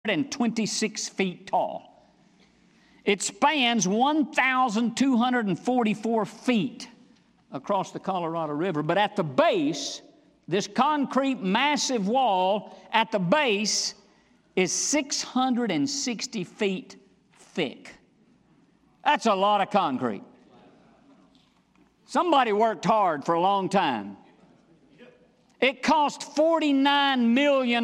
126 feet tall. It spans 1,244 feet across the Colorado River. But at the base, this concrete massive wall at the base is 660 feet thick. That's a lot of concrete. Somebody worked hard for a long time. It cost $49 million.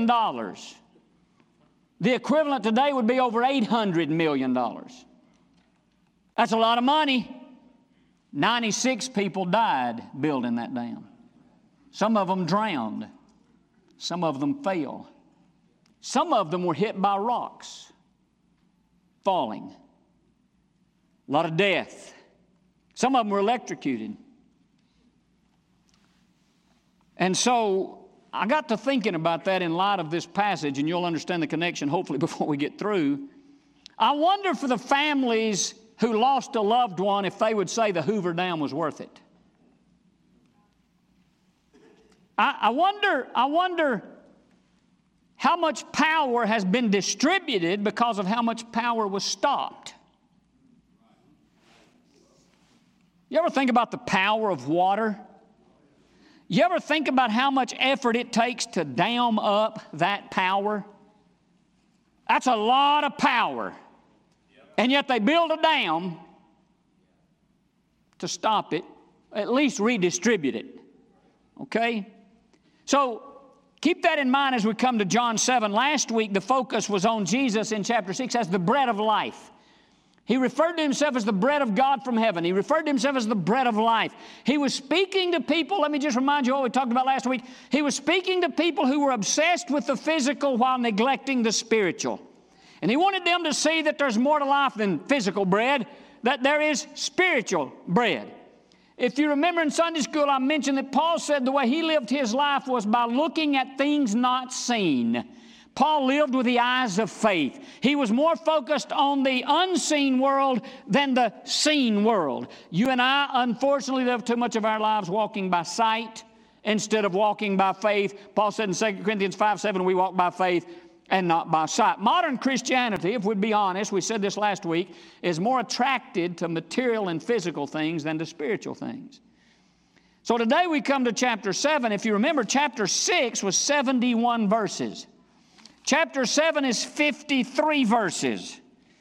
The equivalent today would be over $800 million. That's a lot of money. 96 people died building that dam. Some of them drowned. Some of them fell. Some of them were hit by rocks falling. A lot of death. Some of them were electrocuted. And so I got to thinking about that in light of this passage, and you'll understand the connection hopefully before we get through. I wonder for the families who lost a loved one if they would say the Hoover Dam was worth it. I wonder how much power has been distributed because of how much power was stopped. You ever think about the power of water? You ever think about how much effort it takes to dam up that power? That's a lot of power. And yet they build a dam to stop it, at least redistribute it. Okay? So keep that in mind as we come to John 7. Last week the focus was on Jesus in chapter 6 as the bread of life. He referred to himself as the bread of God from heaven. He referred to himself as the bread of life. He was speaking to people, let me just remind you what we talked about last week. He was speaking to people who were obsessed with the physical while neglecting the spiritual. And he wanted them to see that there's more to life than physical bread, that there is spiritual bread. If you remember in Sunday school, I mentioned that Paul said the way he lived his life was by looking at things not seen. Paul lived with the eyes of faith. He was more focused on the unseen world than the seen world. You and I, unfortunately, live too much of our lives walking by sight instead of walking by faith. Paul said in 2 Corinthians 5:7, we walk by faith and not by sight. Modern Christianity, if we'd be honest, we said this last week, is more attracted to material and physical things than to spiritual things. So today we come to chapter 7. If you remember, chapter 6 was 71 verses. Chapter 7 is 53 verses.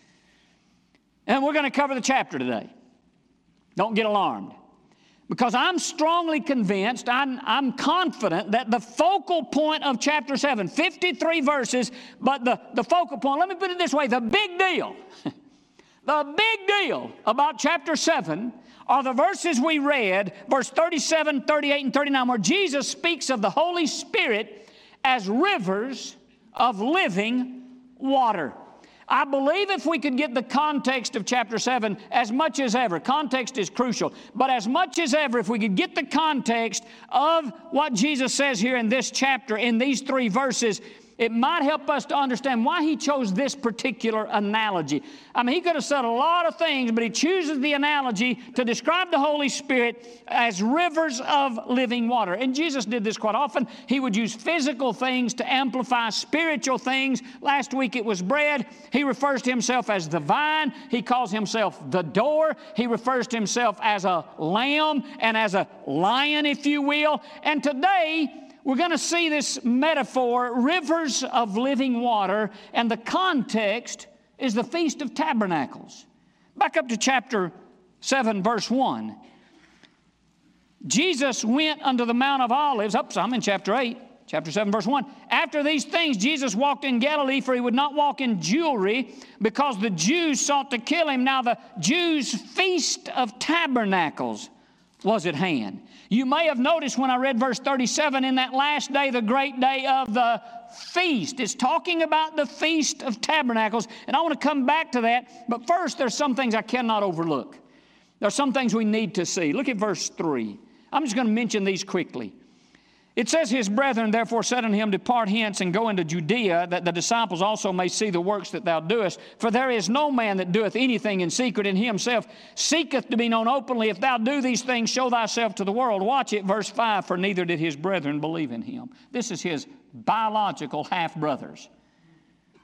And we're going to cover the chapter today. Don't get alarmed. Because I'm strongly convinced, I'm confident that the focal point of chapter 7, 53 verses, but the focal point, let me put it this way, the big deal, the big deal about chapter 7 are the verses we read, verse 37, 38, and 39, where Jesus speaks of the Holy Spirit as rivers of living water. I believe if we could get the context of chapter 7 as much as ever, context is crucial, but as much as ever, if we could get the context of what Jesus says here in this chapter, in these 3 verses, it might help us to understand why he chose this particular analogy. I mean, he could have said a lot of things, but he chooses the analogy to describe the Holy Spirit as rivers of living water. And Jesus did this quite often. He would use physical things to amplify spiritual things. Last week it was bread. He refers to himself as the vine. He calls himself the door. He refers to himself as a lamb and as a lion, if you will. And today, we're going to see this metaphor, rivers of living water, and the context is the Feast of Tabernacles. Back up to chapter 7, verse 1. Jesus went unto the Mount of Olives. I'm in chapter 8, chapter 7, verse 1. After these things, Jesus walked in Galilee, for he would not walk in jewelry, because the Jews sought to kill him. Now the Jews' Feast of Tabernacles was at hand. You may have noticed when I read verse 37, in that last day, the great day of the feast. It's talking about the Feast of Tabernacles, and I want to come back to that. But first, there's some things I cannot overlook. There are some things we need to see. Look at verse 3. I'm just going to mention these quickly. It says, his brethren therefore said unto him, depart hence and go into Judea, that the disciples also may see the works that thou doest. For there is no man that doeth anything in secret, and he himself seeketh to be known openly. If thou do these things, show thyself to the world. Watch it, verse 5, for neither did his brethren believe in him. This is his biological half-brothers.